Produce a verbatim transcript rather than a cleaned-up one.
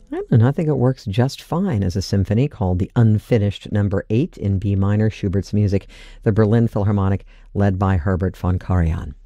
I don't know. I think it works just fine as a symphony called the Unfinished Number Eight in B minor, Schubert's music, the Berlin Philharmonic, led by Herbert von Karajan.